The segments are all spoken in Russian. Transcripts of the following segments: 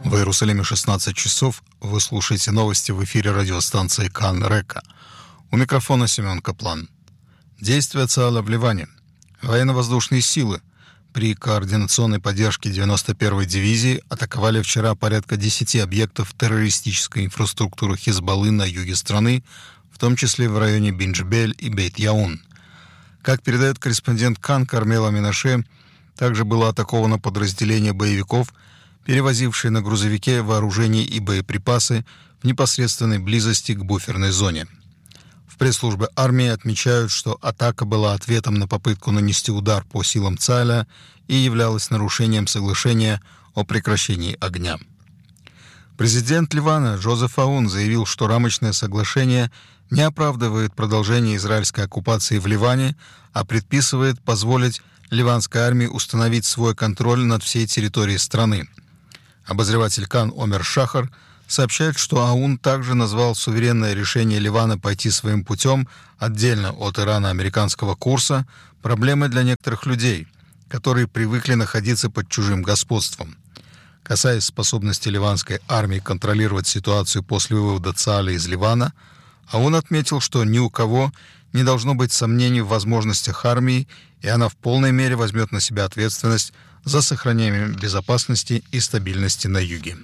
В Иерусалиме 16 часов. Вы слушаете новости в эфире радиостанции Кан Река. У микрофона Семен Каплан. Действия ЦААЛа в Ливане. Военно-воздушные силы при координационной поддержке 91-й дивизии атаковали вчера порядка 10 объектов террористической инфраструктуры Хизбаллы на юге страны, в том числе в районе Бин-Джбель и Бейт-Яун. Как передает корреспондент Кан Кармела Минаше, также было атаковано подразделение боевиков, перевозившие на грузовике вооружение и боеприпасы в непосредственной близости к буферной зоне. В пресс-службе армии отмечают, что атака была ответом на попытку нанести удар по силам ЦААЛа и являлась нарушением соглашения о прекращении огня. Президент Ливана Джозеф Аун заявил, что рамочное соглашение не оправдывает продолжение израильской оккупации в Ливане, а предписывает позволить ливанской армии установить свой контроль над всей территорией страны. Обозреватель Кан Омер Шахар сообщает, что Аун также назвал суверенное решение Ливана пойти своим путем отдельно от ирано-американского курса проблемой для некоторых людей, которые привыкли находиться под чужим господством. Касаясь способности ливанской армии контролировать ситуацию после вывода ЦААЛа из Ливана, Аун отметил, что ни у кого не должно быть сомнений в возможностях армии, и она в полной мере возьмет на себя ответственность за сохранение безопасности и стабильности на юге.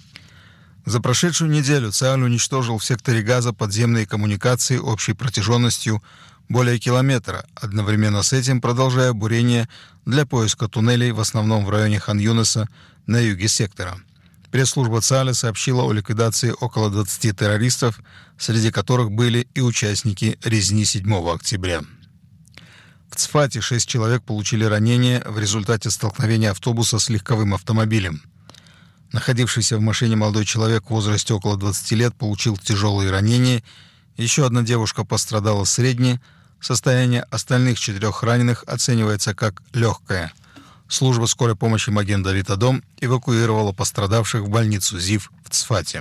За прошедшую неделю ЦААЛ уничтожил в секторе Газа подземные коммуникации общей протяженностью более километра, одновременно с этим продолжая бурение для поиска туннелей, в основном в районе Хан-Юниса на юге сектора. Пресс-служба ЦААЛа сообщила о ликвидации около 20 террористов, среди которых были и участники резни 7 октября. В Цфате 6 человек получили ранения в результате столкновения автобуса с легковым автомобилем. Находившийся в машине молодой человек в возрасте около 20 лет получил тяжелые ранения. Еще одна девушка пострадала средне. Состояние остальных 4 раненых оценивается как легкое. Служба скорой помощи Маген-Давид Адом эвакуировала пострадавших в больницу ЗИВ в Цфате.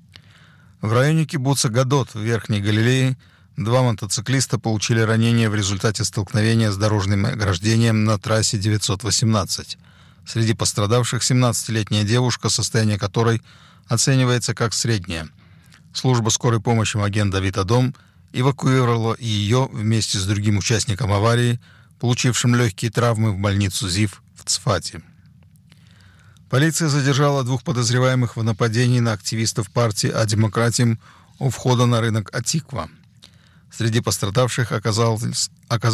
В районе кибуца Гадот в Верхней Галилее 2 мотоциклиста получили ранения в результате столкновения с дорожным ограждением на трассе 918. Среди пострадавших 17-летняя девушка, состояние которой оценивается как среднее. Служба скорой помощи Маген-Давид Адом эвакуировала и ее вместе с другим участником аварии, получившим легкие травмы, в больницу ЗИВ в Цфате. Полиция задержала 2 подозреваемых в нападении на активистов партии «А-Демократим» у входа на рынок Атиква. Среди пострадавших оказалась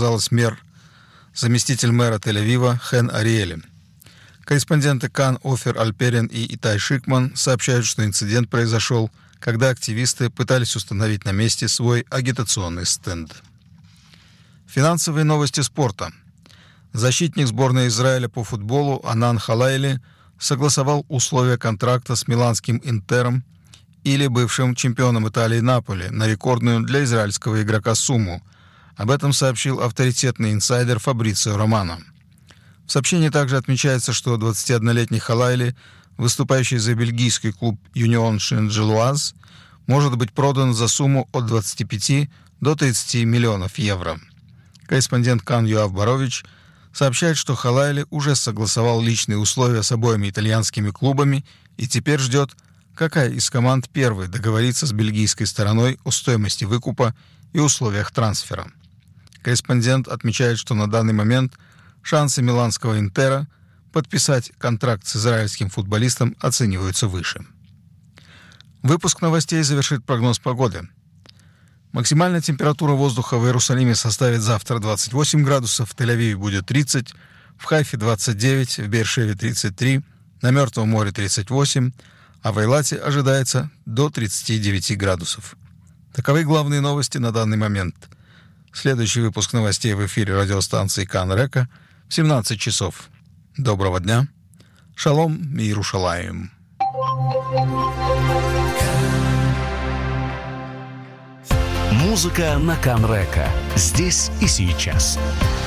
заместитель мэра Тель-Авива Хен Ариэли. Корреспонденты Кан Офер Альперин и Итай Шикман сообщают, что инцидент произошел, когда активисты пытались установить на месте свой агитационный стенд. Финансовые новости спорта. Защитник сборной Израиля по футболу Анан Халайли согласовал условия контракта с миланским Интером или бывшим чемпионом Италии Наполи на рекордную для израильского игрока сумму. Об этом сообщил авторитетный инсайдер Фабрицио Романо. В сообщении также отмечается, что 21-летний Халайли, выступающий за бельгийский клуб Юнион Сен-Желуаз, может быть продан за сумму от 25 до 30 миллионов евро. Корреспондент Кан Юав Борович сообщает, что Халайли уже согласовал личные условия с обоими итальянскими клубами и теперь ждет, какая из команд первой договорится с бельгийской стороной о стоимости выкупа и условиях трансфера. Корреспондент отмечает, что на данный момент шансы миланского Интера подписать контракт с израильским футболистом оцениваются выше. Выпуск новостей завершит прогноз погоды. Максимальная температура воздуха в Иерусалиме составит завтра 28 градусов, в Тель-Авиве будет 30, в Хайфе 29, в Беэр-Шеве 33, на Мертвом море 38, а в Эйлате ожидается до 39 градусов. Таковы главные новости на данный момент. Следующий выпуск новостей в эфире радиостанции Кан Река в 17 часов. Доброго дня. Шалом Иерушалаим. Музыка на Кан Река. Здесь и сейчас.